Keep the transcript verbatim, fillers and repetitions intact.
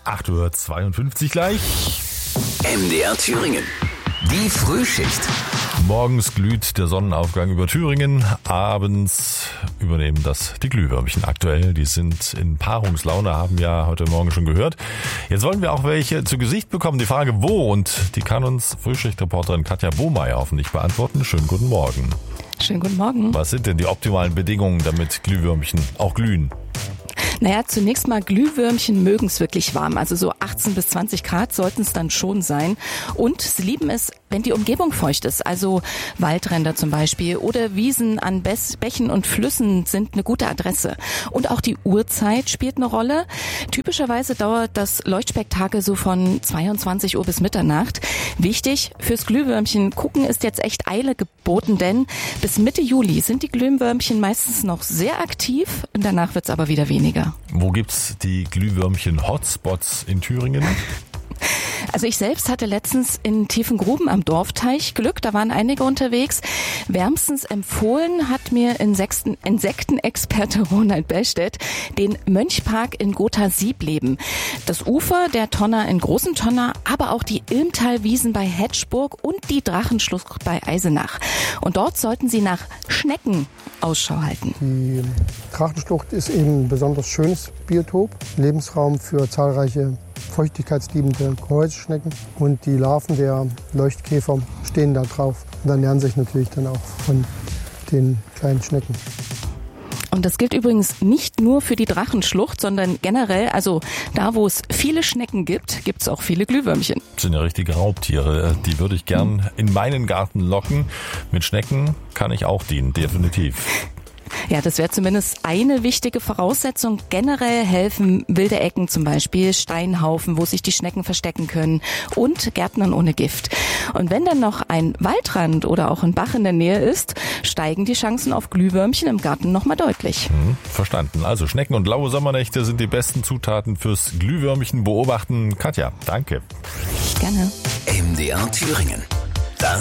acht Uhr zweiundfünfzig gleich. M D R Thüringen. Die Frühschicht. Morgens glüht der Sonnenaufgang über Thüringen, abends übernehmen das die Glühwürmchen aktuell. Die sind in Paarungslaune, haben ja heute Morgen schon gehört. Jetzt wollen wir auch welche zu Gesicht bekommen. Die Frage wo, und die kann uns Frühschichtreporterin Katja Bohmeier hoffentlich beantworten. Schönen guten Morgen. Schönen guten Morgen. Was sind denn die optimalen Bedingungen, damit Glühwürmchen auch glühen? Naja, zunächst mal, Glühwürmchen mögen es wirklich warm. Also so achtzehn bis zwanzig Grad sollten es dann schon sein. Und sie lieben es, wenn die Umgebung feucht ist. Also Waldränder zum Beispiel oder Wiesen an Bächen und Flüssen sind eine gute Adresse. Und auch die Uhrzeit spielt eine Rolle. Typischerweise dauert das Leuchtspektakel so von zweiundzwanzig Uhr bis Mitternacht. Wichtig, fürs Glühwürmchen gucken ist jetzt echt Eile geboten, denn bis Mitte Juli sind die Glühwürmchen meistens noch sehr aktiv und danach wird es aber wieder weniger. Wo gibt's die Glühwürmchen-Hotspots in Thüringen? Also ich selbst hatte letztens in Tiefengruben am Dorfteich Glück, da waren einige unterwegs. Wärmstens empfohlen hat mir Insekten, Insektenexperte Ronald Bellstedt den Mönchpark in Gotha-Siebleben. Das Ufer der Tonner in Großen Tonner, aber auch die Ilmtalwiesen bei Hetschburg und die Drachenschlucht bei Eisenach. Und dort sollten Sie nach Schnecken Ausschau halten. Die Drachenschlucht ist eben ein besonders schönes Biotop, Lebensraum für zahlreiche feuchtigkeitsliebende Gehäuseschnecken, und die Larven der Leuchtkäfer stehen da drauf und ernähren sich natürlich dann auch von den kleinen Schnecken. Und das gilt übrigens nicht nur für die Drachenschlucht, sondern generell, also da, wo es viele Schnecken gibt, gibt es auch viele Glühwürmchen. Das sind ja richtige Raubtiere, die würde ich gern in meinen Garten locken. Mit Schnecken kann ich auch dienen, definitiv. Ja, das wäre zumindest eine wichtige Voraussetzung. Generell helfen wilde Ecken, zum Beispiel Steinhaufen, wo sich die Schnecken verstecken können, und Gärtnern ohne Gift. Und wenn dann noch ein Waldrand oder auch ein Bach in der Nähe ist, steigen die Chancen auf Glühwürmchen im Garten nochmal deutlich. Hm, verstanden. Also Schnecken und laue Sommernächte sind die besten Zutaten fürs Glühwürmchen beobachten. Katja, danke. Gerne. M D R Thüringen.